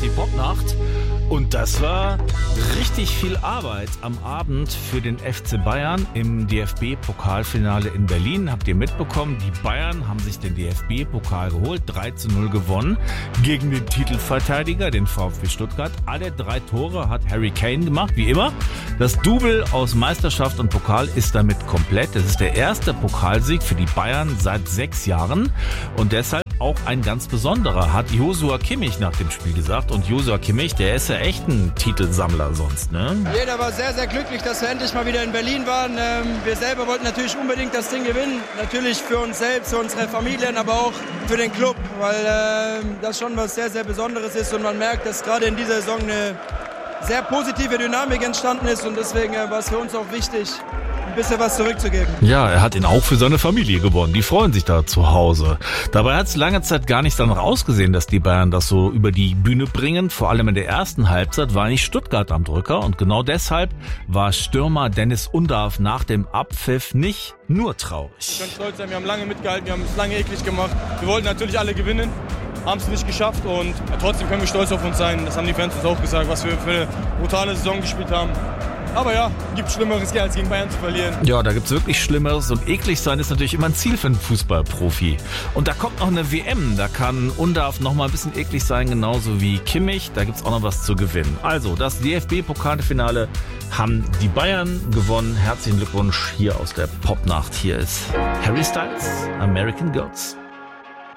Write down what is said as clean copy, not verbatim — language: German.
die Popnacht. Und das war richtig viel Arbeit am Abend für den FC Bayern im DFB-Pokalfinale in Berlin. Habt ihr mitbekommen, die Bayern haben sich den DFB-Pokal geholt, 3:0 gewonnen gegen den Titelverteidiger, den VfB Stuttgart. Alle 3 Tore hat Harry Kane gemacht, wie immer. Das Double aus Meisterschaft und Pokal ist damit komplett. Das ist der erste Pokalsieg für die Bayern seit 6 Jahren und deshalb auch ein ganz besonderer, hat Joshua Kimmich nach dem Spiel gesagt. Und Joshua Kimmich, der ist ja echt ein Titelsammler sonst, ne? Jeder war sehr, sehr glücklich, dass wir endlich mal wieder in Berlin waren. Wir selber wollten natürlich unbedingt das Ding gewinnen. Natürlich für uns selbst, für unsere Familien, aber auch für den Club, weil das schon was sehr, sehr Besonderes ist. Und man merkt, dass gerade in dieser Saison eine sehr positive Dynamik entstanden ist. Und deswegen war es für uns auch wichtig, ein bisschen was zurückzugeben. Ja, er hat ihn auch für seine Familie gewonnen. Die freuen sich da zu Hause. Dabei hat es lange Zeit gar nicht danach ausgesehen, dass die Bayern das so über die Bühne bringen. Vor allem in der ersten Halbzeit war nicht Stuttgart am Drücker. Und genau deshalb war Stürmer Dennis Undav nach dem Abpfiff nicht nur traurig. Wir können stolz sein, wir haben lange mitgehalten, wir haben es lange eklig gemacht. Wir wollten natürlich alle gewinnen, haben es nicht geschafft und trotzdem können wir stolz auf uns sein. Das haben die Fans uns auch gesagt, was wir für eine brutale Saison gespielt haben. Aber ja, gibt Schlimmeres, als gegen Bayern zu verlieren. Ja, da gibt's wirklich Schlimmeres und eklig sein ist natürlich immer ein Ziel für einen Fußballprofi. Und da kommt noch eine WM, da kann Undav noch mal ein bisschen eklig sein, genauso wie Kimmich. Da gibt's auch noch was zu gewinnen. Also, das DFB-Pokalfinale haben die Bayern gewonnen. Herzlichen Glückwunsch hier aus der Popnacht. Hier ist Harry Styles, American Gods.